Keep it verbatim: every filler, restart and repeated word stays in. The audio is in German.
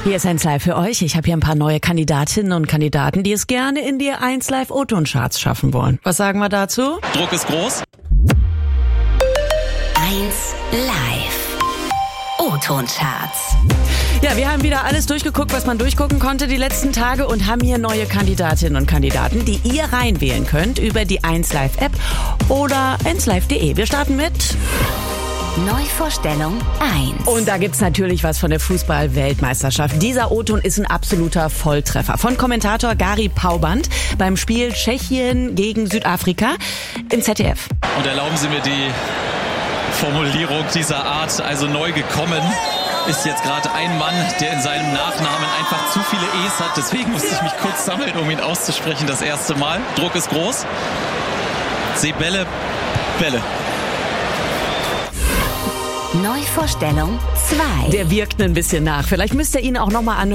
Hier ist eins Live für euch. Ich habe hier ein paar neue Kandidatinnen und Kandidaten, die es gerne in die eins Live O-Ton-Charts schaffen wollen. Was sagen wir dazu? Druck ist groß. eins Live O-Ton-Charts. Ja, wir haben wieder alles durchgeguckt, was man durchgucken konnte die letzten Tage und haben hier neue Kandidatinnen und Kandidaten, die ihr reinwählen könnt über die eins Live App oder eins live punkt de. Wir starten mit Neuvorstellung eins. Und da gibt's natürlich was von der Fußball-Weltmeisterschaft. Dieser O-Ton ist ein absoluter Volltreffer. Von Kommentator Gary Pauband beim Spiel Tschechien gegen Südafrika im Z D F. Und erlauben Sie mir die Formulierung dieser Art, also neu gekommen ist jetzt gerade ein Mann, der in seinem Nachnamen einfach zu viele E's hat. Deswegen musste ich mich kurz sammeln, um ihn auszusprechen das erste Mal. Druck ist groß. Sebelle, Bälle. Neuvorstellung zwei. Der wirkt ein bisschen nach. Vielleicht müsst ihr ihn auch nochmal anhören.